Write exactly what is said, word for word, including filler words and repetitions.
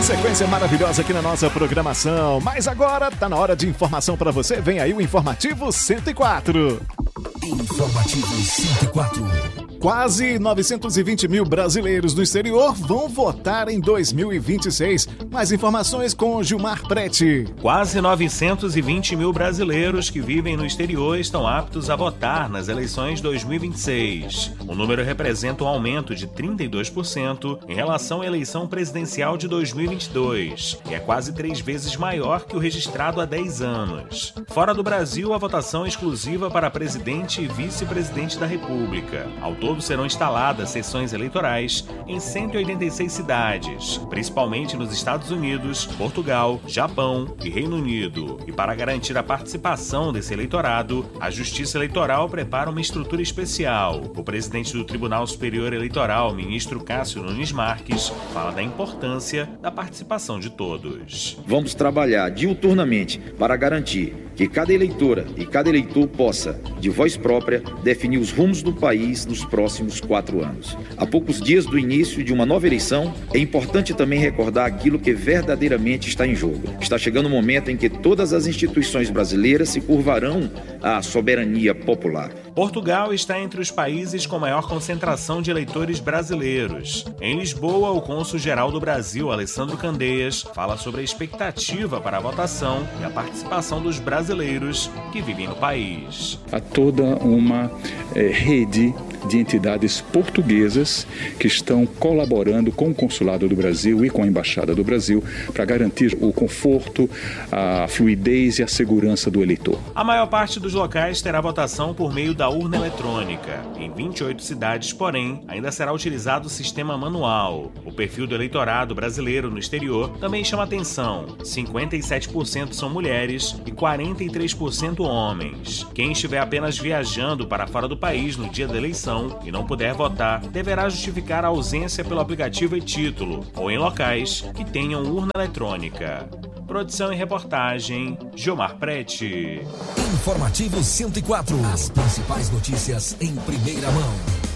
Sequência maravilhosa aqui na nossa programação. Mas agora tá na hora de informação para você. Vem aí o Informativo cento e quatro. Informativo cento e quatro. Quase novecentos e vinte mil brasileiros no exterior vão votar em dois mil e vinte e seis. Mais informações com Gilmar Prete. Quase novecentos e vinte mil brasileiros que vivem no exterior estão aptos a votar nas eleições dois mil e vinte e seis. O número representa um aumento de trinta e dois por cento em relação à eleição presidencial de dois mil e vinte e dois, e é quase três vezes maior que o registrado há dez anos. Fora do Brasil, a votação é exclusiva para presidente e vice-presidente da República. Ao todo serão instaladas sessões eleitorais em cento e oitenta e seis cidades, principalmente nos Estados Unidos, Portugal, Japão e Reino Unido. E para garantir a participação desse eleitorado, a Justiça Eleitoral prepara uma estrutura especial. O presidente do Tribunal Superior Eleitoral, ministro Cássio Nunes Marques, fala da importância da participação de todos. Vamos trabalhar diuturnamente para garantir que cada eleitora e cada eleitor possa, de voz própria, definir os rumos do país nos próximos quatro anos. A poucos dias do início de uma nova eleição, é importante também recordar aquilo que verdadeiramente está em jogo. Está chegando o momento em que todas as instituições brasileiras se curvarão à soberania popular. Portugal está entre os países com maior concentração de eleitores brasileiros. Em Lisboa, o cônsul-geral do Brasil, Alessandro Candeias, fala sobre a expectativa para a votação e a participação dos brasileiros que vivem no país. Há toda uma é, rede de entidades portuguesas que estão colaborando com o Consulado do Brasil e com a Embaixada do Brasil para garantir o conforto, a fluidez e a segurança do eleitor. A maior parte dos locais terá votação por meio da urna eletrônica. Em vinte e oito cidades, porém, ainda será utilizado o sistema manual. O perfil do eleitorado brasileiro no exterior também chama atenção. cinquenta e sete por cento são mulheres e quarenta e três por cento homens. Quem estiver apenas viajando para fora do país no dia da eleição e não puder votar, deverá justificar a ausência pelo aplicativo e-título ou em locais que tenham urna eletrônica. Produção e reportagem, Gilmar Prete. Informativo cento e quatro. As principais notícias em primeira mão.